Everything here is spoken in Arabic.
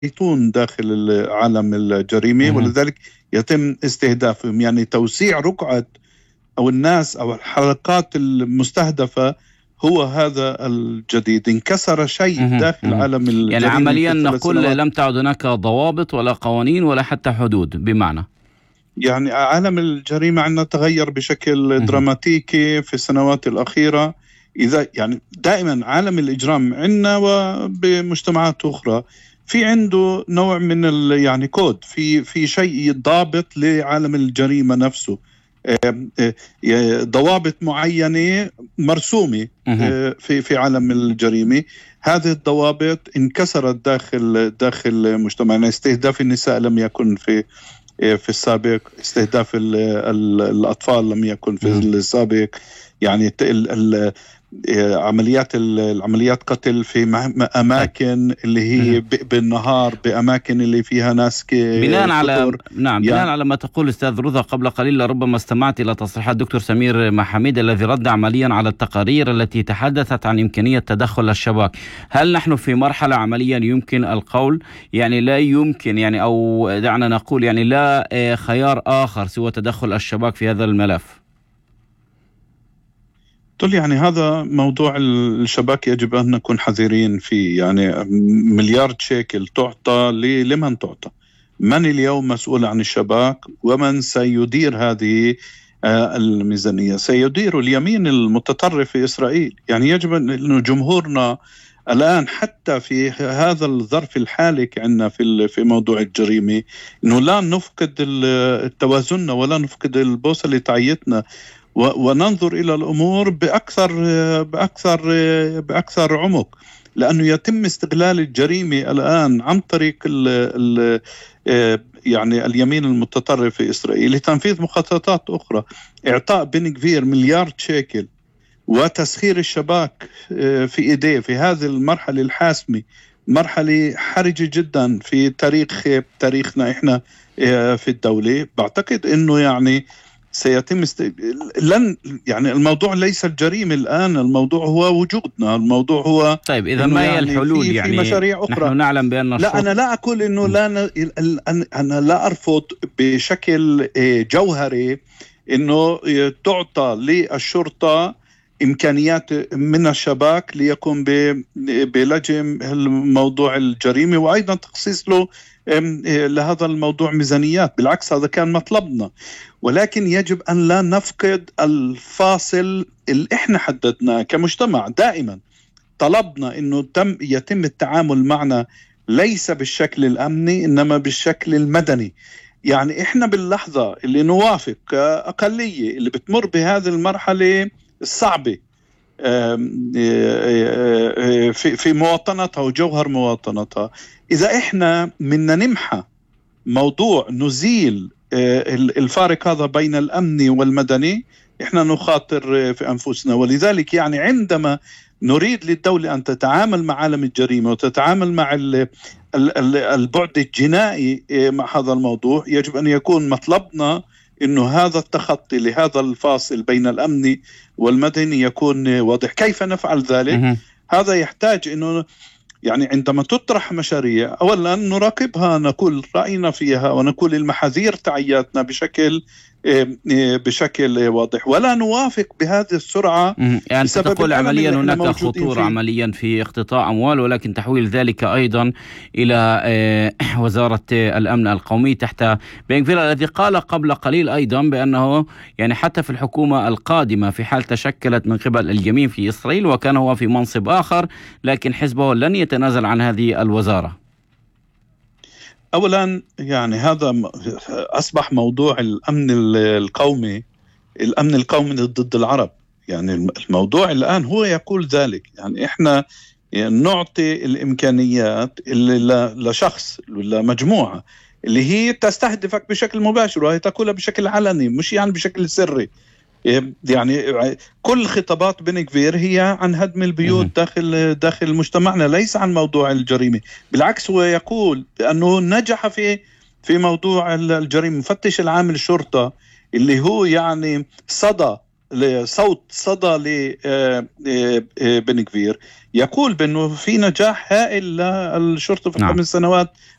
يكون داخل عالم الجريمة، ولذلك يتم استهدافهم. يعني توسيع رقعة أو الناس أو الحلقات المستهدفة هو هذا الجديد. انكسر شيء داخل عالم الجريمة. يعني عمليا نقول لم تعد هناك ضوابط ولا قوانين ولا حتى حدود بمعنى. يعني عالم الجريمة عندنا تغير بشكل دراماتيكي في السنوات الأخيرة. إذا يعني دائما عالم الإجرام عندنا وبمجتمعات أخرى في عنده نوع من يعني كود، في شيء ضابط لعالم الجريمة نفسه، ضوابط معينة مرسومة في عالم الجريمة. هذه الضوابط انكسرت داخل مجتمعنا. استهداف النساء لم يكن في السابق، استهداف الأطفال لم يكن في السابق. يعني العمليات قتل في أماكن اللي هي بالنهار، بأماكن اللي فيها ناس بناء على ما تقول أستاذ رضا. قبل قليل ربما استمعت إلى تصريحات دكتور سمير محامد الذي رد عمليا على التقارير التي تحدثت عن إمكانية تدخل الشباك. هل نحن في مرحلة عمليا يمكن القول يعني لا يمكن يعني أو دعنا نقول يعني لا خيار آخر سوى تدخل الشباك في هذا الملف؟ يعني هذا موضوع الشباك يجب أن نكون حذرين فيه. يعني مليار شيكل تعطى لمن تعطى؟ من اليوم مسؤول عن الشباك ومن سيدير هذه الميزانية؟ سيدير اليمين المتطرف في إسرائيل. يعني يجب أن جمهورنا الآن حتى في هذا الظرف الحالك عندنا في موضوع الجريمة إنه لا نفقد التوازن ولا نفقد البوصلة تاعيتنا، وننظر إلى الأمور بأكثر عمق، لأنه يتم استغلال الجريمة الآن عن طريق يعني اليمين المتطرف في إسرائيل لتنفيذ مخططات أخرى. إعطاء بن غفير مليار شيكل وتسخير الشباك في إيديه في هذه المرحلة الحاسمة، مرحلة حرجة جدا في تاريخنا إحنا في الدولة. بعتقد إنه يعني سيتم يعني الموضوع ليس الجريمة الآن، الموضوع هو وجودنا، الموضوع هو طيب إذا ما هي الحلول؟ في مشاريع أخرى. نحن نعلم بأن لا، أنا لا أقول إنه أنا لا أرفض بشكل جوهري إنه تعطى للشرطة إمكانيات من الشباك ليقوم بلجم موضوع الجريمة، وأيضا تخصيص له لهذا الموضوع ميزانيات. بالعكس هذا كان مطلبنا، ولكن يجب أن لا نفقد الفاصل اللي إحنا حددناه كمجتمع. دائما طلبنا إنه يتم التعامل معنا ليس بالشكل الأمني إنما بالشكل المدني. يعني إحنا باللحظة اللي نوافق أقلية اللي بتمر بهذه المرحلة الصعبة في مواطنتها وجوهر مواطنتها، إذا إحنا منا نمحى موضوع نزيل الفارق هذا بين الأمني والمدني، إحنا نخاطر في أنفسنا. ولذلك يعني عندما نريد للدولة أن تتعامل مع عالم الجريمة وتتعامل مع البعد الجنائي مع هذا الموضوع، يجب أن يكون مطلبنا إنه هذا التخطي لهذا الفاصل بين الأمني والمدني يكون واضح. كيف نفعل ذلك؟ هذا يحتاج إنه يعني عندما تطرح مشاريع أولا نراقبها، نقول رأينا فيها ونقول المحاذير تعياتنا بشكل واضح، ولا نوافق بهذه السرعة. يعني تقول عمليا هناك خطورة عمليا في اقتطاع أموال، ولكن تحويل ذلك أيضا إلى وزارة الأمن القومي تحت بن غفير، الذي قال قبل قليل أيضا بأنه يعني حتى في الحكومة القادمة في حال تشكلت من قبل اليمين في إسرائيل وكان هو في منصب آخر، لكن حزبه لن يتنازل عن هذه الوزارة. أولا يعني هذا أصبح موضوع الأمن القومي ضد العرب. يعني الموضوع الآن هو يقول ذلك. يعني إحنا نعطي الإمكانيات اللي لشخص ولا مجموعة اللي هي تستهدفك بشكل مباشر، وهي تقولها بشكل علني مش يعني بشكل سري. يعني كل خطابات بن غفير هي عن هدم البيوت داخل مجتمعنا، ليس عن موضوع الجريمة. بالعكس هو يقول أنه نجح في موضوع الجريمة. مفتش العام للشرطة اللي هو يعني صدى صوت صدى لبن كفير يقول بأنه في نجاح هائل للشرطة في نعم. 5 سنوات